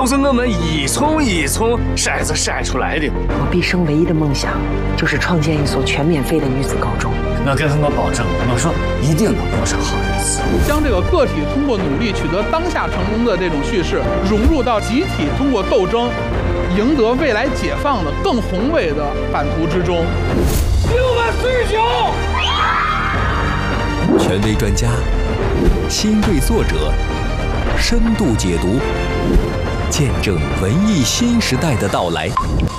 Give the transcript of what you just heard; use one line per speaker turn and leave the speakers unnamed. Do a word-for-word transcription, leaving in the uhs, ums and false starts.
都是我们一丛一丛筛子筛出来的。
我毕生唯一的梦想，就是创建一所全免费的女子高中。
我跟他们保证，我说一定能过上好日子。
将这个个体通过努力取得当下成功的这种叙事，融入到集体通过斗争赢得未来解放的更宏伟的版图之中。
六万四十九。
权威专家，新锐作者，深度解读，见证文艺新时代的到来。